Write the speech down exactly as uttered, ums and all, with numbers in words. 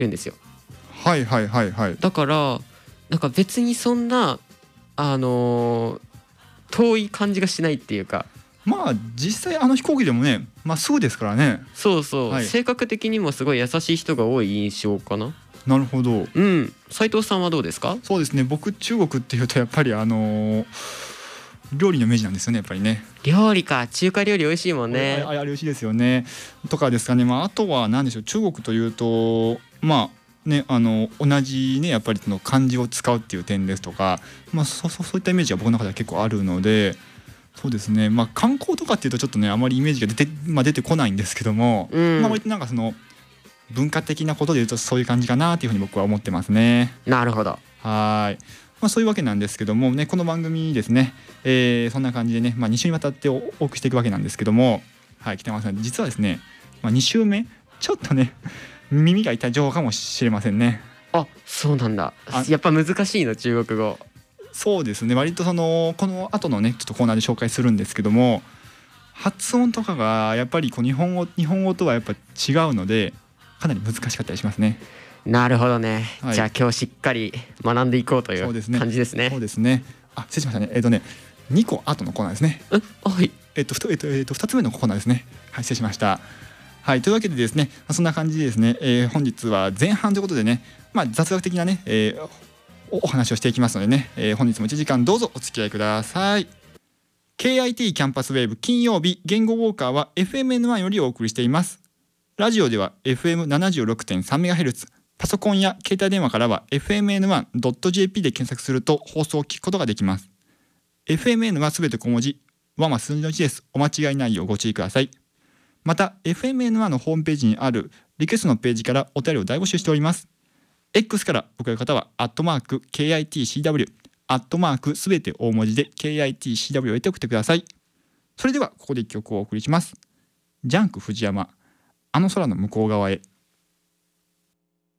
るんですよ。 はいはいはいはい。 だからなんか別にそんなあのー遠い感じがしないっていうか。 まあ実際あの飛行機でもねまっすぐですからね。 そうそう、 はい、 性格的にもすごい優しい人が多い印象かな。 なるほど。 うん。斉藤さんはどうですか？ そうですね、僕中国っていうとやっぱりあのー、料理のイメージなんですよね、やっぱりね。 料理か、中華料理美味しいもんね。 あれ美味しいですよねとかですかね。まああとは何でしょう、中国というとまあね、あの同じねやっぱりその漢字を使うっていう点ですとか、まあそそそういったイメージが僕の中では結構あるので、そうですね、まあ観光とかっていうとちょっとねあまりイメージが出て、まあ、出てこないんですけども、 うん、 まあ割となんかその文化的なことでいうとそういう感じかなというふうに僕は思ってますね。 なるほど。 はい、まあ、そういうわけなんですけどもね、この番組ですね、えー、そんな感じでね、まあ、に週にわたってお送りしていくわけなんですけども、はい、北山さん実はですね、まあ、に週目ちょっとね耳が痛い情報かもしれませんね。 あ、そうなんだ。やっぱ難しいの中国語。 そうですね、割とそのこの後のねちょっとコーナーで紹介するんですけども、発音とかがやっぱりこう日本語日本語とはやっぱ違うのでかなり難しかったりしますね。 なるほどね、 はい、 じゃあ今日しっかり学んでいこうという感じですね。 そうですね。あ、失礼しましたね。えっ、ー、とねにこ後のコーナーですね。 はい。 えっ、ー、とえっ、ー、とえっ、とふたつめのコーナーですね。はい、失礼しました。はい、というわけでですね、そんな感じでですね、えー、本日は前半ということでね、まあ雑学的なね、えー、お話をしていきますのでね、えー、本日もいちじかんどうぞお付き合いください。ケーアイティー キャンパスウェーブ金曜日言語ウォーカーは エフエムエヌワン よりお送りしています。ラジオでは エフエムななじゅうろくてんさんメガヘルツ、パソコンや携帯電話からは エフエムエヌワンドットジェーピー で検索すると放送を聞くことができます。 エフエムエヌ はすべて小文字、ワンは数字のいちです。お間違いないようご注意ください。また エフエムエヌワン のホームページにあるリクエストのページからお便りを大募集しております。 X からお送りの方はアットマーク ケーアイティーシーダブリュー アットマークすべて大文字で ケーアイティーシーダブリュー を得て送ってください。それではここで一曲をお送りします。ジャンク藤山、あの空の向こう側へ。